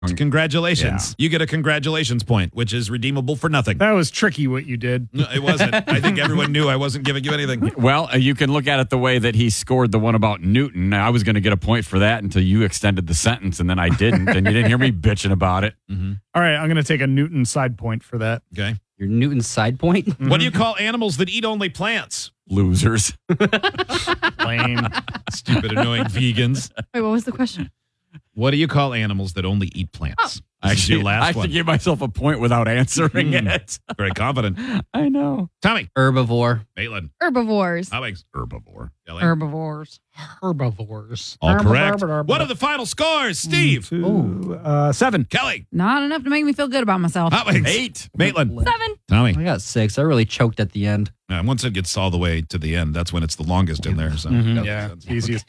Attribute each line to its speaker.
Speaker 1: Congratulations. You get a congratulations point, which is redeemable for nothing.
Speaker 2: That was tricky what you did.
Speaker 1: No, it wasn't. I think everyone knew I wasn't giving you anything.
Speaker 3: Well, you can look at it the way that he scored the one about Newton. I was going to get a point for that until you extended the sentence, and then I didn't, and you didn't hear me bitching about it.
Speaker 1: Mm-hmm.
Speaker 2: All right, I'm going to take a Newton side point for that.
Speaker 1: Okay.
Speaker 4: Your Newton side point?
Speaker 1: Mm-hmm. What do you call animals that eat only plants?
Speaker 3: Losers.
Speaker 2: Lame.
Speaker 1: Stupid, annoying vegans.
Speaker 5: Wait, what was the question?
Speaker 1: What do you call animals that only eat plants?
Speaker 3: I
Speaker 1: This is your
Speaker 3: actually,
Speaker 1: last
Speaker 3: I
Speaker 1: one.
Speaker 3: should give myself a point without answering it.
Speaker 1: Very confident.
Speaker 3: I know.
Speaker 1: Tommy.
Speaker 4: Herbivore.
Speaker 1: Maitland.
Speaker 5: Herbivores.
Speaker 1: Alex. Herbivore. Kelly.
Speaker 5: Herbivores.
Speaker 2: Herbivores.
Speaker 1: All correct.
Speaker 2: Herbivore.
Speaker 1: What are the final scores? Steve.
Speaker 2: 7.
Speaker 1: Kelly.
Speaker 5: Not enough to make me feel good about myself.
Speaker 1: Alex.
Speaker 3: 8.
Speaker 1: Maitland.
Speaker 5: 7.
Speaker 1: Tommy.
Speaker 4: I got 6. I really choked at the end.
Speaker 1: Once it gets all the way to the end, that's when it's the longest in there. So
Speaker 2: Yeah, easiest.